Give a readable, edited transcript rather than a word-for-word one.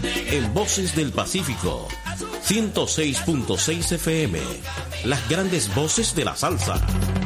En Voces del Pacífico, 106.6 FM, las grandes voces de la salsa.